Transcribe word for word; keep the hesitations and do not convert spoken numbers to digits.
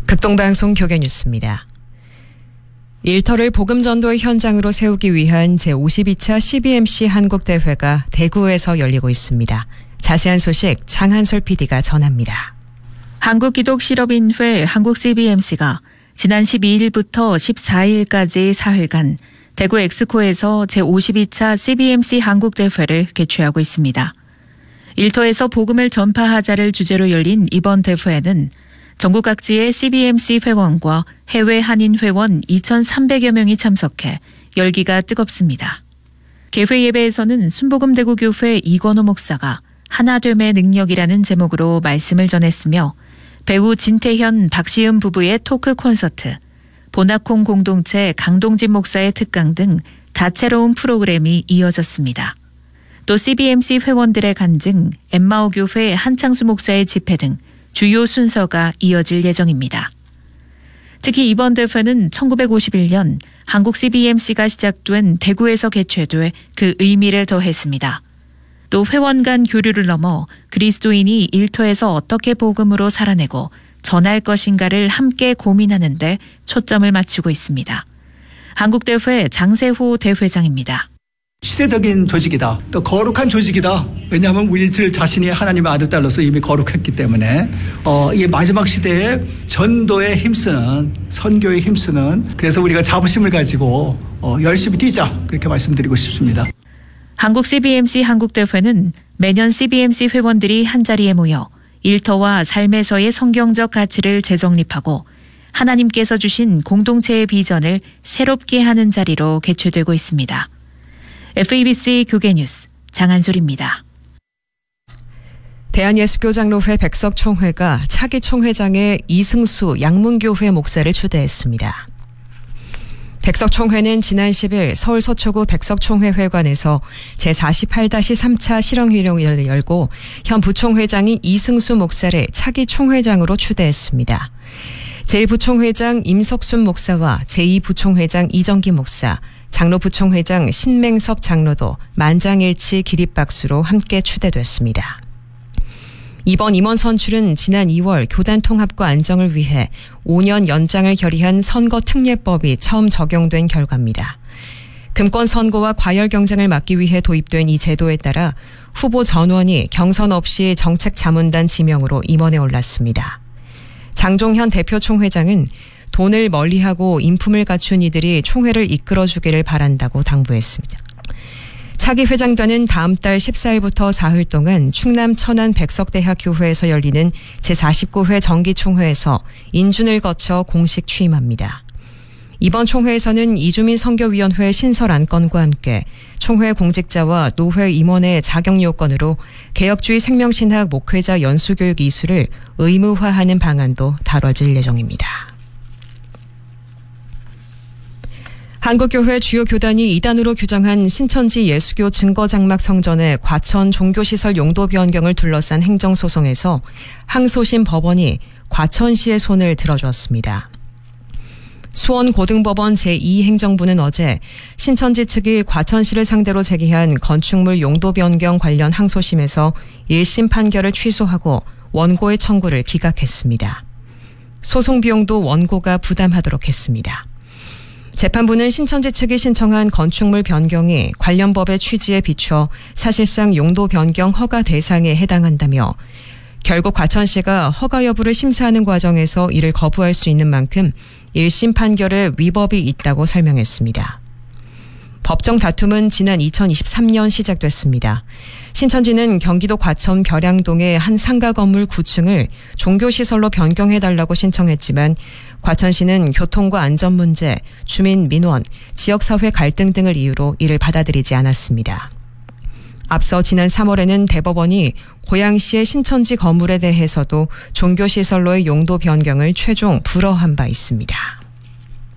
극동방송 교계뉴스입니다. 일터를 복음전도의 현장으로 세우기 위한 제오십이 차 씨비엠씨 한국대회가 대구에서 열리고 있습니다. 자세한 소식 장한솔 피디가 전합니다. 한국기독실업인회 한국씨비엠씨가 지난 십이 일부터 십사 일까지 사흘간 대구 엑스코에서 제오십이 차 씨비엠씨 한국대회를 개최하고 있습니다. 일터에서 복음을 전파하자를 주제로 열린 이번 대회에는 전국 각지의 씨비엠씨 회원과 해외 한인 회원 이천삼백여 명이 참석해 열기가 뜨겁습니다. 개회 예배에서는 순복음대구교회 이건호 목사가 하나됨의 능력이라는 제목으로 말씀을 전했으며 배우 진태현, 박시은 부부의 토크 콘서트, 보나콩 공동체 강동진 목사의 특강 등 다채로운 프로그램이 이어졌습니다. 또 씨비엠씨 회원들의 간증, 엠마오 교회 한창수 목사의 집회 등 주요 순서가 이어질 예정입니다. 특히 이번 대회는 천구백오십일 년 한국 씨비엠씨가 시작된 대구에서 개최돼 그 의미를 더했습니다. 또 회원 간 교류를 넘어 그리스도인이 일터에서 어떻게 복음으로 살아내고 전할 것인가를 함께 고민하는 데 초점을 맞추고 있습니다. 한국대회 장세호 대회장입니다. 시대적인 조직이다. 또 거룩한 조직이다. 왜냐하면 우리들 자신이 하나님의 아들 딸로서 이미 거룩했기 때문에 어, 이 마지막 시대에 전도에 힘쓰는, 선교에 힘쓰는, 그래서 우리가 자부심을 가지고 어, 열심히 뛰자, 그렇게 말씀드리고 싶습니다. 한국 씨비엠씨 한국대회는 매년 씨비엠씨 회원들이 한자리에 모여 일터와 삶에서의 성경적 가치를 재정립하고 하나님께서 주신 공동체의 비전을 새롭게 하는 자리로 개최되고 있습니다. 에프이비씨 교계뉴스 장한솔입니다. 대한예수교장로회 백석총회가 차기 총회장의 이승수 양문교회 목사를 추대했습니다. 백석총회는 지난 십 일 서울 서초구 백석총회 회관에서 제사십팔 삼 차 실형회의를 열고 현 부총회장인 이승수 목사를 차기 총회장으로 추대했습니다. 제일 부총회장 임석순 목사와 제이 부총회장 이정기 목사, 장로 부총회장 신맹섭 장로도 만장일치 기립박수로 함께 추대됐습니다. 이번 임원 선출은 지난 이월 교단 통합과 안정을 위해 오 년 연장을 결의한 선거특례법이 처음 적용된 결과입니다. 금권 선거와 과열 경쟁을 막기 위해 도입된 이 제도에 따라 후보 전원이 경선 없이 정책자문단 지명으로 임원에 올랐습니다. 장종현 대표 총회장은 돈을 멀리하고 인품을 갖춘 이들이 총회를 이끌어주기를 바란다고 당부했습니다. 차기 회장단은 다음 달 십사 일부터 사흘 동안 충남 천안 백석대학교회에서 열리는 제사십구 회 정기총회에서 인준을 거쳐 공식 취임합니다. 이번 총회에서는 이주민 선교위원회 신설 안건과 함께 총회 공직자와 노회 임원의 자격 요건으로 개혁주의 생명신학 목회자 연수교육 이수를 의무화하는 방안도 다뤄질 예정입니다. 한국교회 주요 교단이 이단으로 규정한 신천지 예수교 증거장막 성전의 과천 종교시설 용도 변경을 둘러싼 행정소송에서 항소심 법원이 과천시의 손을 들어주었습니다. 수원고등법원 제이 행정부는 어제 신천지 측이 과천시를 상대로 제기한 건축물 용도 변경 관련 항소심에서 일 심 판결을 취소하고 원고의 청구를 기각했습니다. 소송 비용도 원고가 부담하도록 했습니다. 재판부는 신천지 측이 신청한 건축물 변경이 관련 법의 취지에 비춰 사실상 용도 변경 허가 대상에 해당한다며 결국 과천시가 허가 여부를 심사하는 과정에서 이를 거부할 수 있는 만큼 일 심 판결에 위법이 있다고 설명했습니다. 법정 다툼은 지난 이천이십삼 년 시작됐습니다. 신천지는 경기도 과천 벼량동의 한 상가 건물 구 층을 종교시설로 변경해달라고 신청했지만 과천시는 교통과 안전 문제, 주민 민원, 지역사회 갈등 등을 이유로 이를 받아들이지 않았습니다. 앞서 지난 삼월에는 대법원이 고양시의 신천지 건물에 대해서도 종교시설로의 용도 변경을 최종 불허한 바 있습니다.